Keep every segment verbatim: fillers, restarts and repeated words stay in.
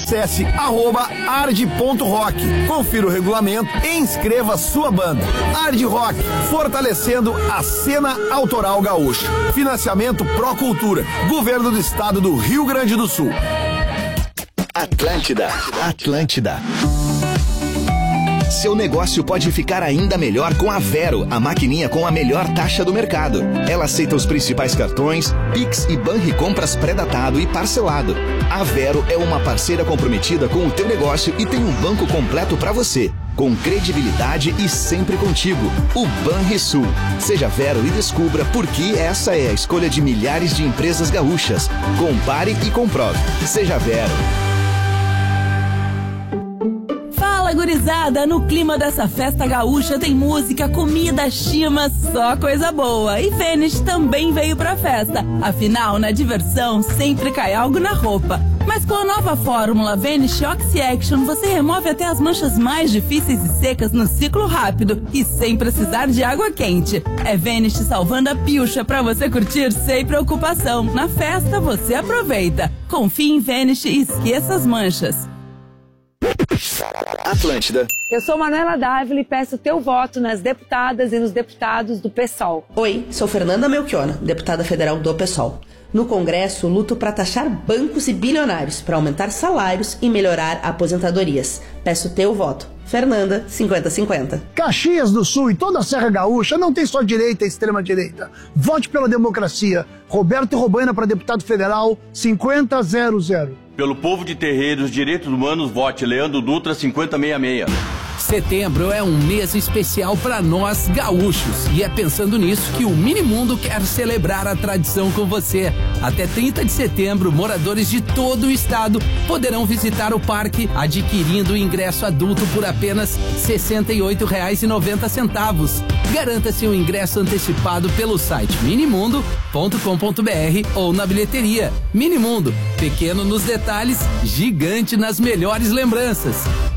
Acesse arroba ard ponto rock, confira o regulamento e inscreva sua banda. Ard Rock, fortalecendo a cena autoral gaúcha. Financiamento Procultura, Governo do Estado do Rio Grande do Sul. Atlântida, Atlântida. Seu negócio pode ficar ainda melhor com a Vero, a maquininha com a melhor taxa do mercado. Ela aceita os principais cartões, Pix e Banricompras pré-datado e parcelado. A Vero é uma parceira comprometida com o teu negócio e tem um banco completo para você, com credibilidade e sempre contigo. O Banrisul. Seja Vero e descubra por que essa é a escolha de milhares de empresas gaúchas. Compare e comprove. Seja Vero. Fala, gurizada! No clima dessa festa gaúcha tem música, comida, chima, só coisa boa. E Vanish também veio pra festa. Afinal, na diversão sempre cai algo na roupa. Mas com a nova fórmula Vanish Oxy Action, você remove até as manchas mais difíceis e secas no ciclo rápido e sem precisar de água quente. É Vanish salvando a pilcha pra você curtir sem preocupação. Na festa você aproveita. Confie em Vanish e esqueça as manchas. Atlântida. Eu sou Manuela Dávila e peço teu voto nas deputadas e nos deputados do PSOL. Oi, sou Fernanda Melchiona, deputada federal do PSOL. No Congresso, luto para taxar bancos e bilionários, para aumentar salários e melhorar aposentadorias. Peço teu voto. Fernanda, cinquenta a cinquenta. Caxias do Sul e toda a Serra Gaúcha não tem só direita e extrema direita. Vote pela democracia. Roberto Robaina para deputado federal, cinquenta a zero zero. Pelo povo de Terreiros, direitos humanos, vote Leandro Dutra, cinquenta a sessenta e seis. Setembro é um mês especial para nós gaúchos e é pensando nisso que o Minimundo quer celebrar a tradição com você. Até trinta de setembro, moradores de todo o estado poderão visitar o parque adquirindo o ingresso adulto por apenas sessenta e oito reais e noventa centavos. Garanta seu ingresso antecipado pelo site minimundo ponto com ponto br ou na bilheteria. Minimundo, pequeno nos detalhes, gigante nas melhores lembranças.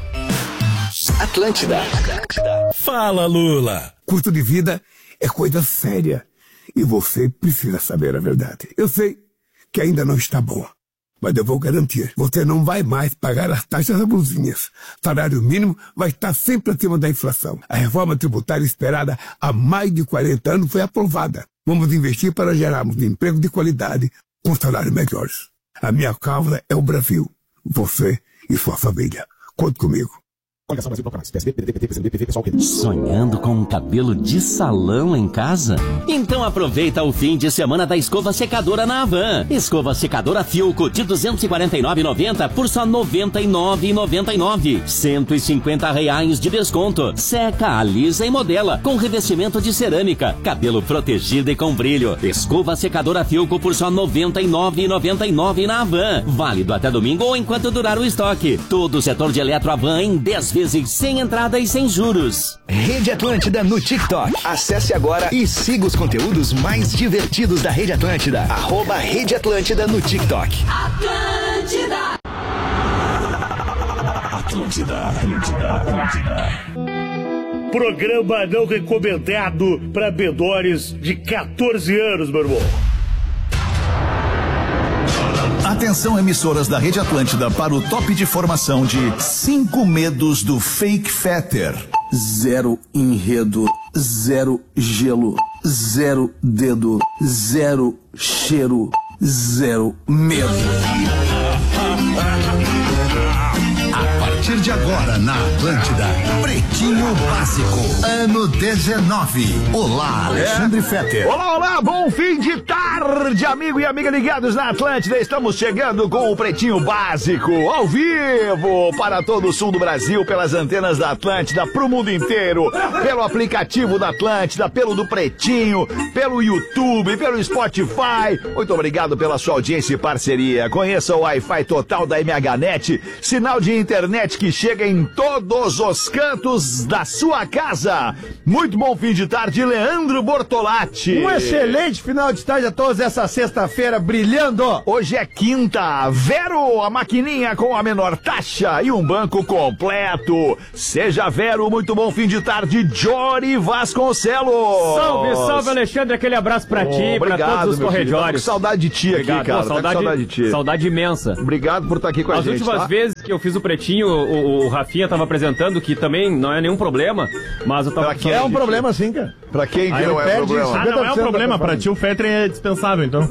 Atlântida. Fala, Lula. Custo de vida é coisa séria e você precisa saber a verdade. Eu sei que ainda não está bom, mas eu vou garantir. Você não vai mais pagar as taxas abusinhas. Salário mínimo vai estar sempre acima da inflação. A reforma tributária esperada há mais de quarenta anos foi aprovada. Vamos investir para gerarmos emprego de qualidade com salários melhores. A minha causa é o Brasil. Você e sua família. Conte comigo. Sonhando com um cabelo de salão em casa? Então aproveita o fim de semana da escova secadora na Havan. Escova secadora Filco de duzentos e quarenta e nove reais e noventa centavos por só noventa e nove reais e noventa e nove centavos. cento e cinquenta reais de desconto. Seca, alisa e modela com revestimento de cerâmica. Cabelo protegido e com brilho. Escova secadora Filco por só noventa e nove reais e noventa e nove centavos na Havan. Válido até domingo ou enquanto durar o estoque. Todo o setor de eletro Havan em dez vezes sem entrada e sem juros. Rede Atlântida no TikTok. Acesse agora e siga os conteúdos mais divertidos da Rede Atlântida. Arroba Rede Atlântida no TikTok. Atlântida! Atlântida, Atlântida, Atlântida. Programa não recomendado para menores de quatorze anos, meu irmão. Atenção, emissoras da Rede Atlântida, para o top de formação de cinco medos do Fake Fetter. Zero enredo, zero gelo, zero dedo, zero cheiro, zero medo. A partir de agora na Atlântida, Pretinho Básico, ano dezenove. Olá, Alexandre é. Fetter. Olá, olá, bom fim de tarde, amigo e amiga ligados na Atlântida. Estamos chegando com o Pretinho Básico, ao vivo, para todo o sul do Brasil, pelas antenas da Atlântida, pro mundo inteiro, pelo aplicativo da Atlântida, pelo do Pretinho, pelo YouTube, pelo Spotify. Muito obrigado pela sua audiência e parceria. Conheça o Wi-Fi total da M H Net, sinal de internet que chega em todos os cantos da sua casa. Muito bom fim de tarde, Leandro Bortolatti. Um excelente final de tarde a todos essa sexta-feira, brilhando. Hoje é quinta. Vero, a maquininha com a menor taxa e um banco completo. Seja Vero, muito bom fim de tarde, Jory Vasconcelos. Salve, salve, Alexandre, aquele abraço pra ti, oh, pra todos os corredores. Com saudade de ti obrigado. aqui, cara. Pô, saudade, saudade de ti. Saudade imensa. Obrigado por estar aqui com a As gente. As últimas tá? vezes Que eu fiz o Pretinho, o, o Rafinha tava apresentando, que também não é nenhum problema, mas eu tava... Pra que é um problema sim, cara. Pra quem que Aí não é perde problema? Ah, não é um problema, pra ti o Fetter é dispensável, então.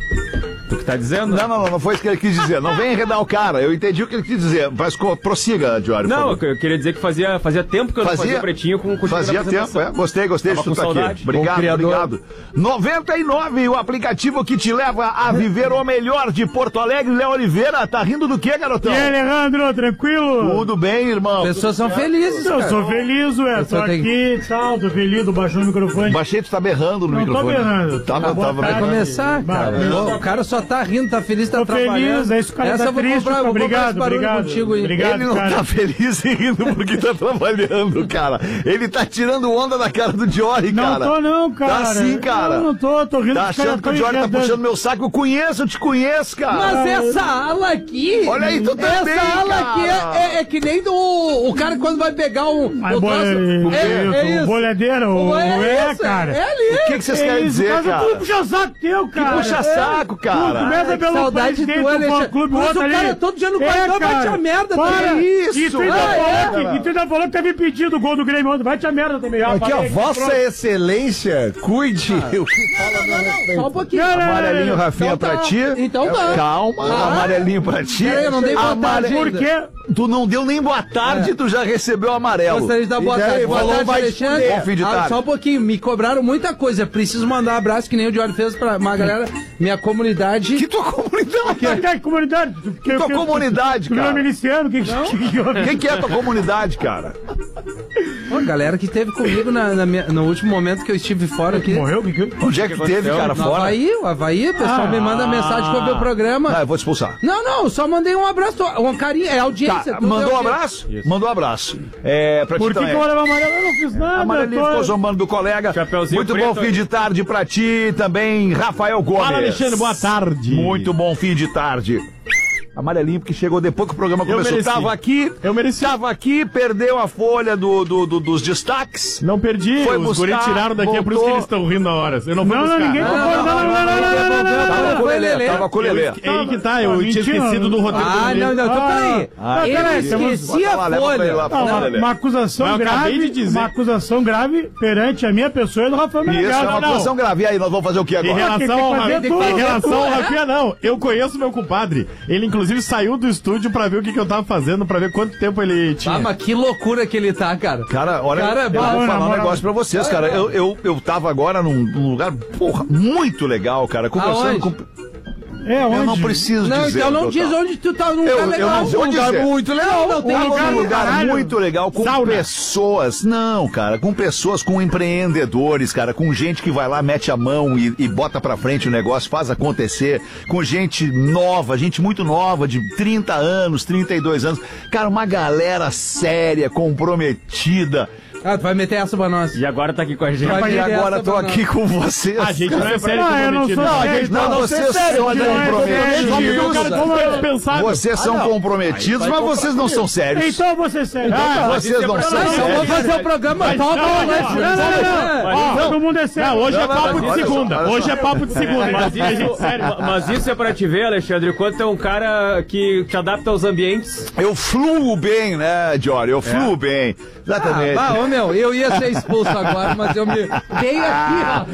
Tu que tá dizendo? Não, não, não, não foi isso que ele quis dizer. Não vem enredar o cara. Eu entendi o que ele quis dizer. Mas co- prossiga, Diório. Não, eu queria dizer que fazia, fazia tempo que eu não Fazia? fazia Pretinho com com Fazia tempo, é. Gostei, gostei de Tava com estar aqui. saudade. Obrigado, Bom criador. obrigado. noventa e nove, o aplicativo que te leva a viver o melhor de Porto Alegre. Léo Oliveira, tá rindo do quê, garotão? E aí, Alejandro, tranquilo? Tudo bem, irmão? Pessoas são felizes, Eu cara. sou feliz, ué. Tô Pessoa tem- aqui e tal, tô feliz, tô baixando o microfone. Baixei, tu tá berrando no Não tô microfone. berrando. Tava, Boa tava tarde. Vai começar, Bah, cara. beleza. O cara só tá rindo, tá feliz, tá Tô trabalhando. feliz, é isso, o cara Essa tá eu vou triste, comprar, vou comprar obrigado, esse barulho obrigado. contigo aí. Obrigado, Ele não cara. tá feliz e rindo porque tá trabalhando, cara. Ele tá tirando onda da cara do Diori, Não cara. tô não, cara. Tá sim, cara. Não, não tô, tô rindo Tá dos caras achando que o tão Diori tá enredando. puxando meu saco? Eu conheço, eu te conheço, cara. Mas essa ala aqui. Olha aí, tu também, Essa ala cara. aqui é, é- é que nem do. O cara quando vai pegar um. Mas o bo- troço- é, é, é o isso. bolhadeiro, o É é, isso, cara. é ali. O que, que vocês É querem isso, dizer, mas cara? tu puxa saco teu, cara. puxa saco, cara. Tu começa Ai, que pelo saudade presidente tua, do Alexandre. clube, Mas outro o cara ali. todo dia no É, corredor cara. bate a merda Para. também. E tu ainda Ah, falou é, que- cara. e tu ainda falou que teve impedido o gol do Grêmio ontem. Vai te a merda também. já Aqui, ó, falei Vossa pronto. Excelência, cuide. O que fala a meu respeito. Só um pouquinho. Não, não, não, Amarelinho, não, não. Rafinha, Então pra tá. ti. Então tá. Calma, Ah. amarelinho pra ti. Peraí, eu não dei boa Amare- tarde ainda. Por quê? Tu não deu nem boa tarde, tu já recebeu amarelo. Gostaria de dar boa E daí, tarde. Boa falou, tarde, vai te Alexandre. fuder. Bom fim de Ah, tarde. só um pouquinho. Me cobraram muita coisa. Preciso mandar um abraço, que nem o Diário fez pra uma galera, minha comunidade. Que tua comunidade? Que, que comunidade? Tu- que- Tua que- comunidade, Tu virou cara. miliciano? Que, que, que, que, O que, que é tua comunidade, cara? Pô, a galera que teve comigo na, na minha- no último momento que eu estive fora aqui. Morreu? Que, que... Onde é que teve, cara, No fora? Havaí, o Havaí, o pessoal Ah. me manda mensagem que eu vi o programa. Ah, eu vou te expulsar. Não, não, só mandei um abraço, um carinho, é audiência. Tá, tudo mandou é um audiência. abraço? Mandou um abraço. É, pra ti Por que, que também. eu vou levar amarelo? Eu não fiz nada. Amarelinho tô- ficou zombando do colega. Chapeuzinho Muito preto bom fim aí. de tarde pra ti também, Rafael Gomes. Fala, Alexandre, boa tarde. Muito bom fim de tarde. Amarelinho, porque chegou depois que o programa Eu começou. mereci. Tava aqui, Eu mereci. tava aqui, perdeu a folha do, do- do- dos destaques. Não perdi, Foi os buscar, guris tiraram daqui, é por isso que voltou. eles estão rindo a horas. Eu não fui Não, não, buscar. ninguém Não, concordou. não, Não, não, não, não, não, não, não, Tava não. com o Lelê, tava com o Lelê. É aí que tá, eu Ah, tinha mentira, esquecido do roteiro Ah, do não, não, então Ah, peraí. ah, Ele peraí, temos- esquecia Bota lá, a leva pra ele lá, folha. fala, Não, uma, Lelê. uma acusação Mas eu acabei grave, de dizer. uma acusação grave perante a minha pessoa e do Rafael E isso Menegaso. é uma Não, não. acusação grave. E aí, nós vamos fazer o que Em agora? relação Tem que ao fazer Rafinha, tudo, em relação ao tudo, Rafinha, não. Eu conheço meu compadre. Ele, inclusive, saiu do estúdio pra ver o que, que eu tava fazendo, pra ver quanto tempo ele tinha. Ah, mas que loucura que ele tá, cara. Cara, olha, Cara, eu bah, vou na falar um moral. negócio pra vocês, cara. Eu, eu, eu tava agora num, num lugar, porra, muito legal, cara. Conversando Aonde? com... É, Eu onde? não preciso Não, dizer então não onde eu diz tava. onde tu tá num Eu- lugar eu legal. não vou um lugar dizer. muito legal. Não, tem Um lugar lugar caralho. muito legal, com Sauna. pessoas, não, cara, com pessoas, com empreendedores, cara, com gente que vai lá, mete a mão e, e bota pra frente o negócio, faz acontecer, com gente nova, gente muito nova, de trinta anos, trinta e dois anos, cara, uma galera séria, comprometida. Ah, tu vai meter essa pra nós. E agora tá aqui com a gente. Vai E meter agora essa tô pra aqui nós. com vocês. A gente não é sério Ah, eu não comprometido. sou Não, a sério, gente, não, então vocês você é sério, são mas não é comprometidos. sério. O cara Vocês- como é pensado. Vocês são comprometidos, mas vocês não são sérios. Então eu vou ser sério. Ah, vocês não são Não, eu vou sérios. fazer o programa Mas top, não, né? Não, não, não, não. Ó, todo mundo é sério. Não, hoje é Não, não, papo não, de olha só, segunda. olha só. Hoje é papo de segunda. Mas Mas isso, mas isso é pra te ver, Alexandre, quanto é um cara que te adapta aos ambientes. Eu fluo bem, né, Jory? Eu fluo bem. Exatamente. Ah, ô meu, eu ia ser expulso agora, mas eu me. Vem aqui, ó.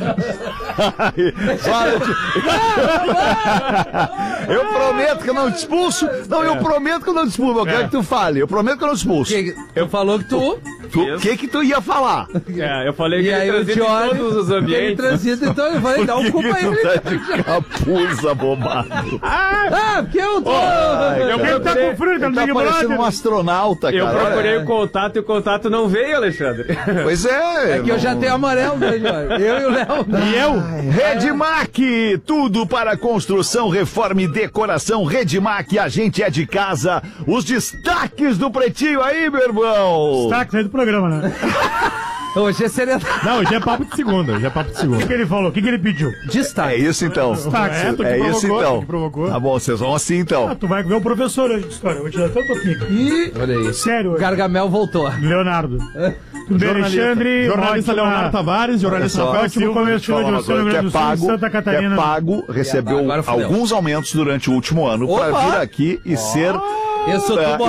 Fala de- Eu prometo que eu não te expulso. Não, eu prometo que eu não te expulso. Eu quero que tu fale. Eu prometo que eu não te expulso. Que- Eu falou que tu. O que que tu ia falar? É, eu falei que E aí ele o transita em Johnny. todos os Ele ambientes. transita, então eu falei, dá um Por que culpa que aí. tu tá de capuz abobado? Ah, porque eu tô. Ai, Eu cara. quero tá com frio, tá no Tá Big parecendo um Brother. astronauta, Eu cara. procurei Olha. o contato e o contato não veio, Alexandre. Pois é. É que eu já tenho amarelo, né, Jorge? Eu e o Léo. E eu? Redmac, tudo para construção, reforma e decoração. Redmac, a gente é de casa. Os destaques do Pretinho aí, meu irmão. Destaque aí do programa, né? Hoje é seriedade. Não, hoje é papo de segunda. Hoje é papo de O segunda. que, que ele falou? O que, que ele pediu? É Destaque. isso então. Destaque. É, tu que É provocou, isso tu então. que provocou. Tá bom, vocês vão assim então. Ah, tu vai ver o professor hoje de história. Eu vou te dar até um toquinho. Ih, olha aí. Sério, O Gargamel voltou. Leonardo. Tudo bem, Alexandre? Jornalista Ótima- Leonardo Tavares, jornalista Olha só. Rafael Ótimo Silva. começo de Fala ano uma de você no coisa, Rio que Grande é do Sul, pago, Santa que é Catarina. pago, recebeu Agora fudeu. alguns aumentos durante o último ano para Opa! vir aqui e ser Eu sou É, tubo